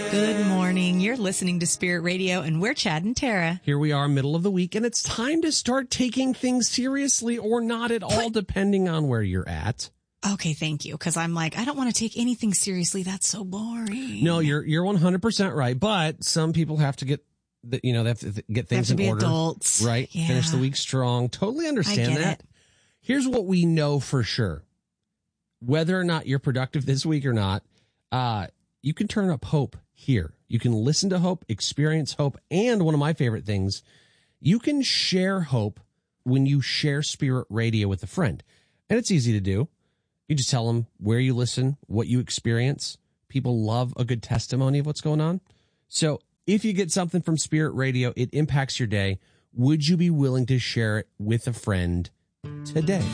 Good morning. You're listening to Spirit Radio, and we're Chad and Tara. Here we are, middle of the week, and it's time to start taking things seriously or not at all, depending on where you're at. Okay, thank you, because I'm like, I don't want to take anything seriously. That's so boring. No, you're 100% right, but some people have to get, they have to get things in order. Adults. Right? Yeah. Finish the week strong. Totally understand that. It. Here's what we know for sure. Whether or not you're productive this week or not, you can turn up hope here. You can listen to hope, experience hope, and one of my favorite things, you can share hope when you share Spirit Radio with a friend. And it's easy to do. You just tell them where you listen, what you experience. People love a good testimony of what's going on. So if you get something from Spirit Radio, it impacts your day. Would you be willing to share it with a friend today?